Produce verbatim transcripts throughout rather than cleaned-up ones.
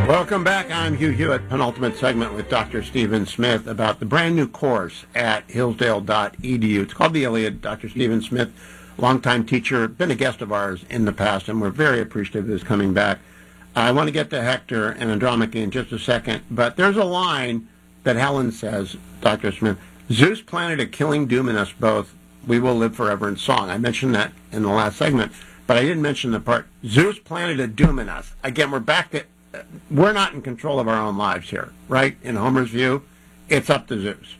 Welcome back. I'm Hugh Hewitt, penultimate segment with Doctor Stephen Smith about the brand new course at hillsdale dot e d u. It's called the Iliad. Doctor Stephen Smith, longtime teacher, been a guest of ours in the past, and we're very appreciative of his coming back. I want to get to Hector and Andromache in just a second, but there's a line that Helen says, Doctor Smith, Zeus planted a killing doom in us both. We will live forever in song. I mentioned that in the last segment, but I didn't mention the part, Zeus planted a doom in us. Again, we're back to, we're not in control of our own lives here, right? In Homer's view, it's up to Zeus.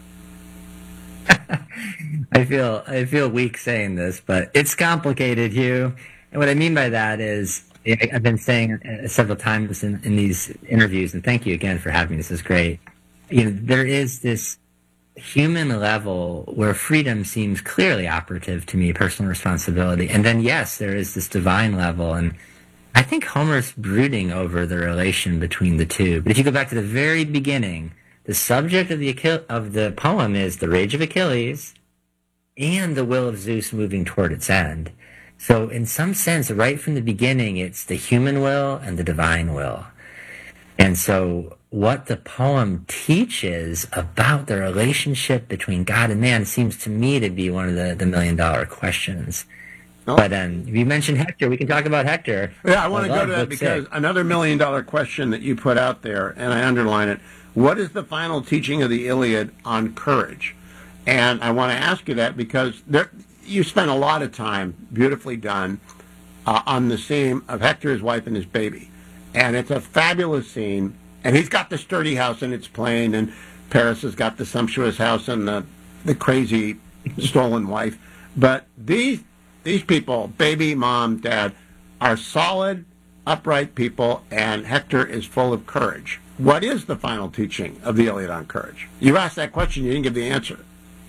I feel I feel weak saying this, but it's complicated, Hugh. And what I mean by that is, I've been saying several times in, in these interviews, and thank you again for having me. This is great. You know, there is this human level where freedom seems clearly operative to me, personal responsibility. And then, yes, there is this divine level. And I think Homer's brooding over the relation between the two. But if you go back to the very beginning, the subject of the Achille- of the poem is the rage of Achilles and the will of Zeus moving toward its end. So in some sense, right from the beginning, it's the human will and the divine will. And so what the poem teaches about the relationship between God and man seems to me to be one of the, the million-dollar questions. Oh. But um, if you mentioned Hector, we can talk about Hector. Yeah, I want to go to that because six. Another million-dollar question that you put out there, and I underline it, what is the final teaching of the Iliad on courage? And I want to ask you that because there, you spent a lot of time, beautifully done, uh, on the scene of Hector, his wife, and his baby. And it's a fabulous scene. And he's got the sturdy house and it's plain, and Paris has got the sumptuous house and the, the crazy stolen wife. But these these people, baby, mom, dad, are solid, upright people, and Hector is full of courage. What is the final teaching of the Iliad on courage? You asked that question, you didn't give the answer.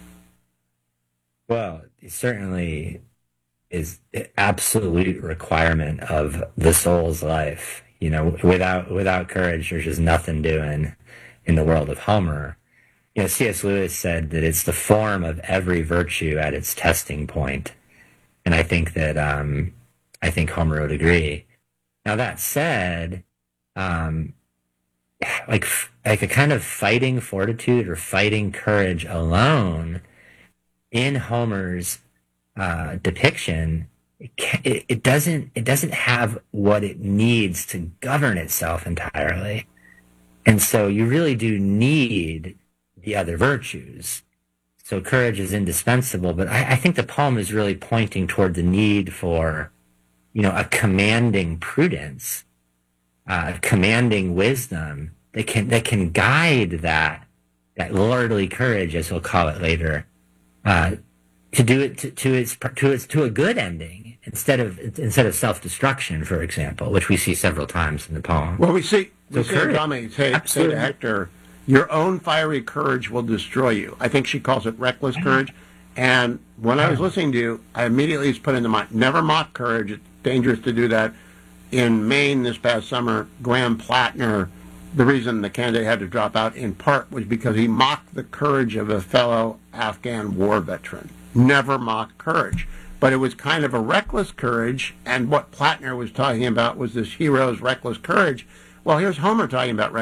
Well, it certainly is an absolute requirement of the soul's life. You know, without without courage, there's just nothing doing in the world of Homer. You know, C S Lewis said that it's the form of every virtue at its testing point, and I think that um, I think Homer would agree. Now that said, um, like like a kind of fighting fortitude or fighting courage alone in Homer's uh, depiction. It, it doesn't. It doesn't have what it needs to govern itself entirely, and so you really do need the other virtues. So courage is indispensable, but I, I think the poem is really pointing toward the need for, you know, a commanding prudence, uh, a commanding wisdom that can that can guide that that lordly courage, as we'll call it later, uh, to do it to, to its to its to a good ending. Instead of instead of self-destruction, for example, which we see several times in the poem. Well, we see, we so see Andromache say, say to Hector, your own fiery courage will destroy you. I think she calls it reckless courage. And when I was listening to you, I immediately was put into mind, never mock courage. It's dangerous to do that. In Maine this past summer, Graham Plattner, the reason the candidate had to drop out in part was because he mocked the courage of a fellow Afghan war veteran. Never mock courage. But it was kind of a reckless courage, and what Plattner was talking about was this hero's reckless courage. Well, here's Homer talking about